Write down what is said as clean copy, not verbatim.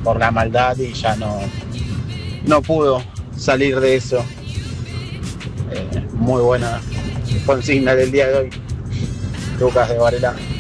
por la maldad y ya no pudo salir de eso. Muy buena consigna del día de hoy, Lucas de Varela.